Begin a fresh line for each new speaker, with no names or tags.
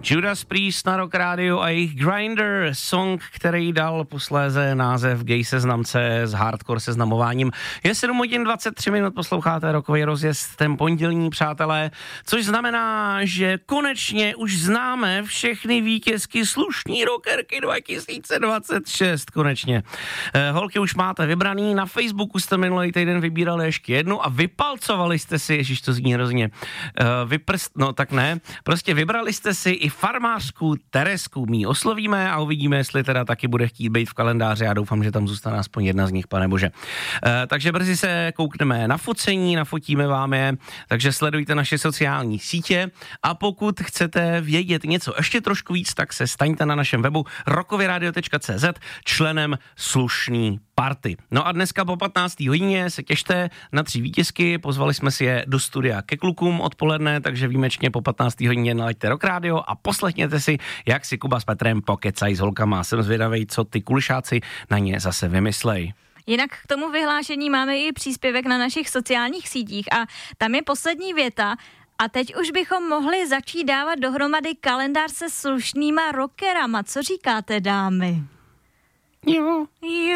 Judas Priest na Rock Radio a jejich Grinder, song, který dal posléze název Gay seznamce s hardcore seznamováním. Je 7 hodin 23 minut, posloucháte Rockový rozjezd, ten pondělní, přátelé, což znamená, že konečně už známe všechny vítězky slušný rockerky 2026, konečně. Holky už máte vybraný, na Facebooku jste minulý týden vybírali ještě jednu a vypalcovali jste si, ježiš, to zní hrozně, prostě vybrali jste si i farmářku Teresku. My ji oslovíme a uvidíme, jestli teda taky bude chtít být v kalendáři. Já doufám, že tam zůstane aspoň jedna z nich, pane bože. Takže brzy se koukneme na focení, nafotíme vám je, takže sledujte naše sociální sítě a pokud chcete vědět něco ještě trošku víc, tak se staňte na našem webu rockovyradio.cz členem slušný party. No a dneska po 15. hodině se těšte na 3 vítězky, pozvali jsme si je do studia ke klukům odpoledne, takže výjimečně po 15. hodině nalaďte Rock Radio a poslechněte si, jak si Kuba s Petrem pokecají s holkama. Jsem zvědavej, co ty kulišáci na ně zase vymyslej.
Jinak k tomu vyhlášení máme i příspěvek na našich sociálních sítích a tam je poslední věta. A teď už bychom mohli začít dávat dohromady kalendář se slušnýma rockerama. Co říkáte, dámy?
Jo.